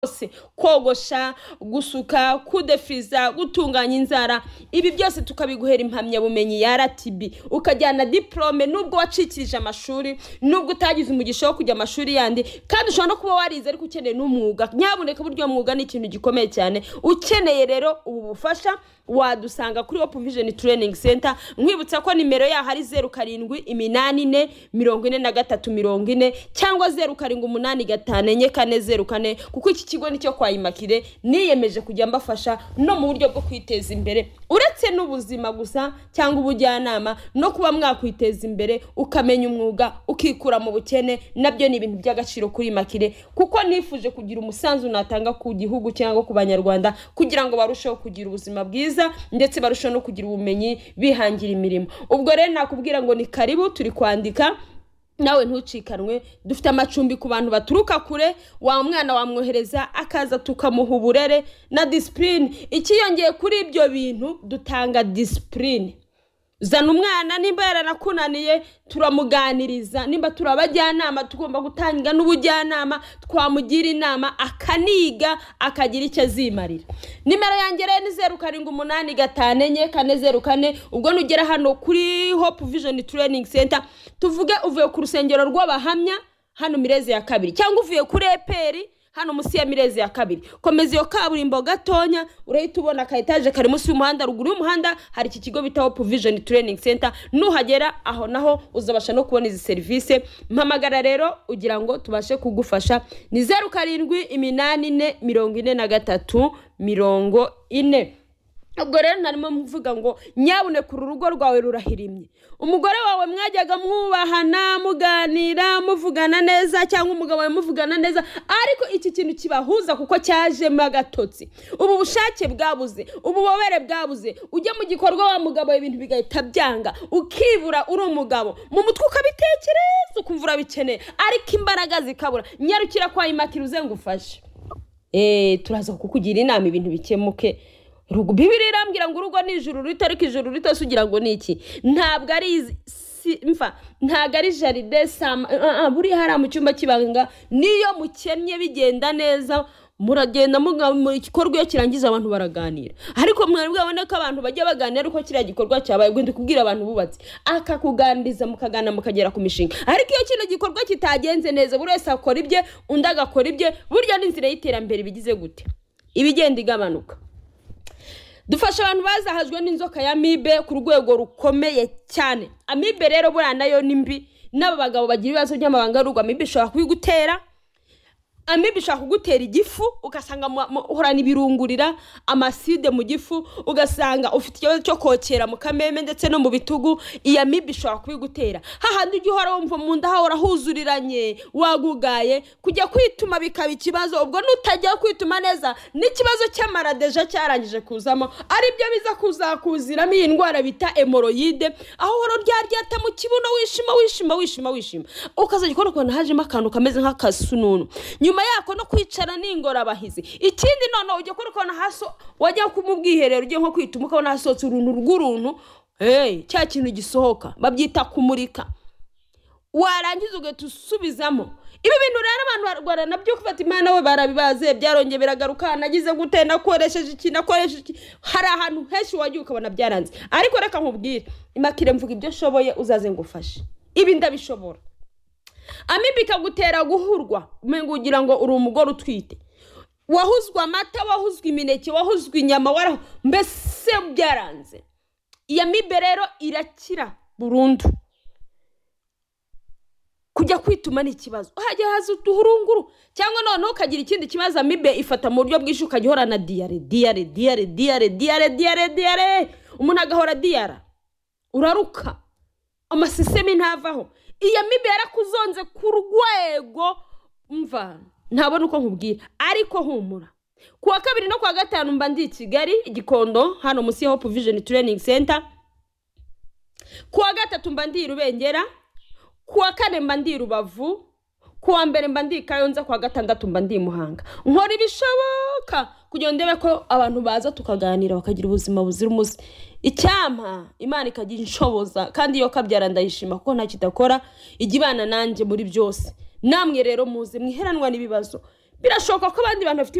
kogosha, gusuka, kudefiza, gutunganya inzara, ibi byose tukabiguhera impamya bumenyi ya RTB, ukajyana diplome nubwo wacikirije amashuri, nubwo utagize umugisha wo kujya amashuri yandi, kandi ushobora no kuba warize ariko ukeneye n'umwuga. Nyabuneka buryo mwuga ni ikintu gikomeye cyane. Ukeneye rero ubu bufasha wadusanga kuri Hope Vision Training Center. Nkwibutsa ko nimero ya hari 0784444340 cyangwa 078544 kuko iki kigo nicyo kwa Imakire niyemeje kujya mbafasha no mu buryo bwo kwiteza imbere, uretse n'ubuzima gusa cyangwa ubujyanama no kuba mwakwiteza imbere ukamenya umwuga ukikura mu bukene. Nabyo ni ibintu by'agaciro kuri Imakire, kuko nifuje kugira umusanzu natanga ku gihugu cyangwa ku banyarwanda kugira ngo barusheho kugira ubuzima bwiza ndetse barusheho no kugira ubumenyi bihangira imirimo. Ubwo rero nakubwira ngo ni karibu, turi kwandika nawe ntucikanwe. Dufite amacumbi ku bantu baturuka kure, wa mwana wamwohereza akaza tukamuha uburere na discipline. Ikiyongeye kuri ibyo bintu dutanga discipline. Zana umwana nimba yaranakunaniye turamuganiriza, nimba turabajyanama tugomba gutanga n'ubujyanama, twamugira inama akaniga akagira icyo azimarira. Nimero yanjye rero ni 07854440. ubwo nugera hano kuri Hope Vision Training Center, tuvuge uvuye ku rusengero rw'abahamya hano Mireze ya kabiri, cyangwa uvuye kuri Eperi hano musi ya Mireze ya kabiri, komeza iyo kaburimbo gatonya urahita ubona ka etage kari musi y'umuhanda. Ruguru y'umuhanda hari iki kigo bita Hope Vision Training Center. Nuhagera aho naho uzabasha no kubona izi service. Mpamagara rero ugira ngo tubashe kugufasha, ni 0784434040. Ubwo rero narimo mvuga ngo nyabune ku rugo rwawe rurahirimye, umugore wawe mwajyaga mwubahana, muganira, muvugana neza, cyangwa umugabo wawe muvugana neza, ariko iki kintu kibahuza kuko cyaje magatotsi, ubu bushake bwabuze, ubu bobere bwabuze, ujya mu gikorwa wa mugabo ibintu bigahita byanga, ukibura uri umugabo mu mutwe ukabitekereza ukumvura bikeneye ariko imbaraga zikabura. Nyarukira kwa Imakire uze ngufashe, turaza kukugira inama ibintu bikemuke. Bibiri irambwira ngo urugo ni ijuru rito, ariko ijuru rito sugira ngo niki, ntabwo ari ntabwo ari jaride buri hari mu cyumba kibanga. Niyo mukennye bigenda neza muragenda mu gikorwa iyo kirangiza abantu baraganira, ariko mwari bwabone ko abantu bajya baganira uko kiriya gikorwa cyabaye. Gwende kubwira abantu bubatse akakuganiriza mukagana mukagera ku mishinga, ariko iyo kino gikorwa kitagenze neza buri wese akora ibye undi agakora ibye, burya n'inzira y'iterambere bigize gute ibigenda igabanuka. Dufasha abantu bazahajwe n'inzoka ya amibe ku rwego rukomeye cyane. Amibe rero bura nayo nimbi, n'aba bagabo bagira ibibazo by'amabanga y'urugo, amibe ishobora kubigutera. Amibe ishobora kugutera igifu ugasanga uhorana ibirungurira, amaside mu gifu, ugasanga ufite ikibazo cyo kokera mu kameme ndetse no mu bitugu. Iyi amibe ishobora kubigutera hahandi ujye uhora wumva mu nda hahora huzuriranye, wagugaye, kujya kwituma bikaba ikibazo. Ubwo nutajya kwituma neza n'ikibazo cy'amaradeja cyarangije kuzamo, ari byo biza kuzakuziramo iyi ndwara bita hemoroide, aho horo ryaryata mu kibuno wishima ukazajya ukora hajemo akantu kameze nk'akasununu. Nyuma yako no kwicara n'ingora bahizi. Ikindi none ujye kurukona haso wajya kumubwiherero ujye nko kwituma ukabona hasotse uruntu rw'uruntu, cya kintu gisohoka babyita kumurika, warangiza ugatusubizamo. Ibi bintu rero abantu barwara nabyo kufata Imana we barabibaze, byarongeye biragaruka, nagize gute, nakoresheje iki, hari ahantu henshi wagiye ukabona byaranze. Ariko reka nkubwire Imakire, mvuga ibyo shoboye uzaze ngufashe, ibi ndabishobora. Amibe ikagutera guhurwa umengo ugira ngo uri umugore utwite, wahuzwa amata, wahuzwa imineke, wahuzwa inyama, mbese byaranze. Iya amibe rero irakira burundu. Kujya kwituma ni ikibazo, hajya haza uduhurunguru, cyangwa none ukagira ikindi kibazo. Amibe ifata mu buryo bwinshi, ukagihora na diare, umuntu agahora diara, uraruka, amasisemi ntavaho. Iya amibe yarakuzonze ku rwego mva ntabona uko nkubwira, ariko humura. Kuwa kabiri no kuwa gatanu mba ndi Kigali Igikondo hano musi Hope Vision Training Center. Kuwa gatatu mba ndi Rubengera, kuwa kane mba ndi Rubavu, kuwa mbere mba ndi Kayonza, kuwa gatandatu mba ndi Muhanga. Nkora ibishoboka kugira ndebe ko abantu baza tukaganira bakagira ubuzima buzira umuze. Icyampa Imana ikagira inshoboza, kandi iyo kabyara ndayishima kuko nta kidakora igibana nanjye muri byose. Namwe rero muze mwiheranwa n'ibibazo birashoboka ko abandi bantu bafite